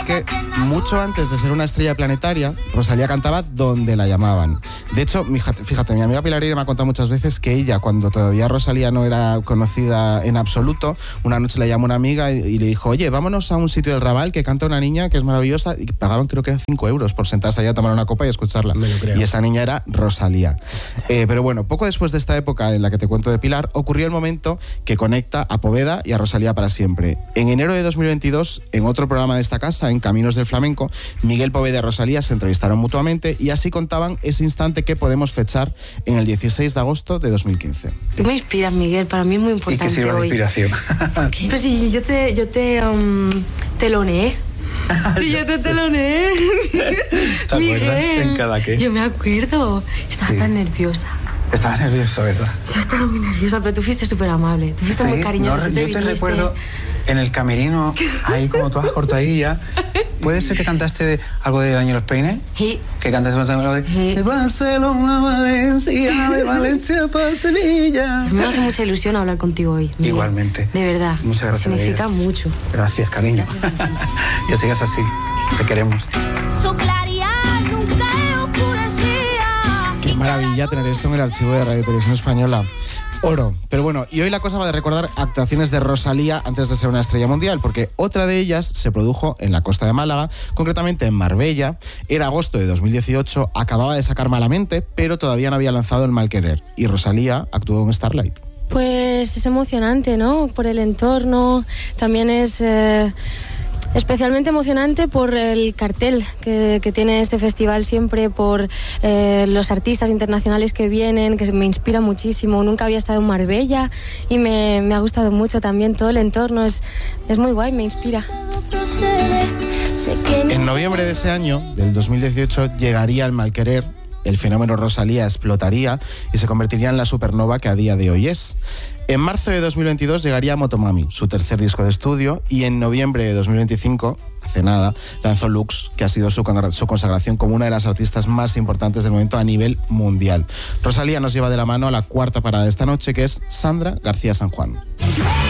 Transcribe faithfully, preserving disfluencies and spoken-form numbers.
que mucho antes de ser una estrella planetaria, Rosalía cantaba donde la llamaban. De hecho, fíjate, mi amiga Pilar Eire me ha contado muchas veces que ella, cuando todavía Rosalía no era conocida en absoluto, una noche le llamó una amiga y, y le dijo, oye, vámonos a un sitio del Raval que canta una niña que es maravillosa, y pagaban creo que eran cinco euros por sentarse allá a tomar una copa y escucharla. Me lo creo. Y esa niña era Rosalía. Eh, pero bueno, poco después de esta época en la que te cuento de Pilar, ocurrió el momento que conecta a Poveda y a Rosalía para siempre. En enero de dos mil veintidós, en otro programa de esta casa, en Caminos del Flamenco, Miguel Poveda y Rosalía se entrevistaron mutuamente y así contaban ese instante que podemos fechar en el dieciséis de agosto de dos mil quince. Tú me inspiras, Miguel, para mí es muy importante. Y que sirva de inspiración. Pero si yo te, yo te um, teloneé. Sí, yo te teloneé. ¿Te acuerdas en cada qué? Yo me acuerdo. Estaba Sí. tan nerviosa. Estaba nerviosa, ¿verdad? Yo estaba muy nerviosa, pero tú fuiste súper amable. Tú fuiste Sí, muy cariñosa. no, tú te yo te viniste. recuerdo en el camerino, ahí como todas cortadillas. ¿Puede ser que cantaste de, algo del año de los peines? Sí. Que cantaste algo de, Sí. de Barcelona a Valencia, de Valencia para Sevilla. Me hace mucha ilusión hablar contigo hoy, Miguel. Igualmente. De verdad. Muchas gracias. Significa Miguel. mucho. Gracias, cariño. Que sigas así. Te queremos. Su claridad nunca oscurecía. Qué maravilla tener esto en el archivo de Radio Televisión Española. Oro. Pero bueno, y hoy la cosa va de recordar actuaciones de Rosalía antes de ser una estrella mundial, porque otra de ellas se produjo en la costa de Málaga, concretamente en Marbella. Era agosto de dos mil dieciocho, acababa de sacar Malamente, pero todavía no había lanzado El Mal Querer, y Rosalía actuó en Starlight. Pues es emocionante, ¿no? Por el entorno, también es eh, especialmente emocionante por el cartel que, que tiene este festival siempre, por eh, los artistas internacionales que vienen, que me inspira muchísimo. Nunca había estado en Marbella y me, me ha gustado mucho también todo el entorno, es, es muy guay, me inspira. En noviembre de ese año, del dos mil dieciocho, llegaría El Mal Querer. El fenómeno Rosalía explotaría y se convertiría en la supernova que a día de hoy es. En marzo de dos mil veintidós llegaría Motomami, su tercer disco de estudio, y en noviembre de dos mil veinticinco, hace nada, lanzó Lux, que ha sido su, su consagración como una de las artistas más importantes del momento a nivel mundial. Rosalía nos lleva de la mano a la cuarta parada de esta noche, que es Sandra García San Juan.